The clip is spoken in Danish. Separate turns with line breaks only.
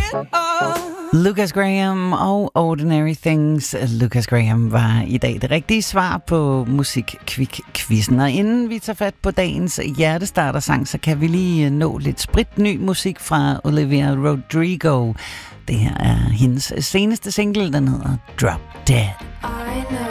Lucas Graham og Ordinary Things. Lucas Graham var i dag det rigtige svar på Musikquiz-quizzen. Og inden vi tager fat på dagens hjertestarter-sang, så kan vi lige nå lidt spritny musik fra Olivia Rodrigo. Det her er hendes seneste single, den hedder Drop Dead.